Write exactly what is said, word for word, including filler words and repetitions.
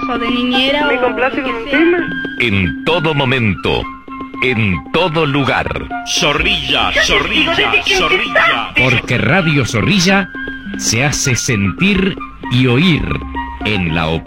trabajo de niñera. Me complace con un tema. En todo momento, en todo lugar. Zorrilla, Zorrilla, Zorrilla. Porque Radio Zorrilla se hace sentir y oír en la opinión.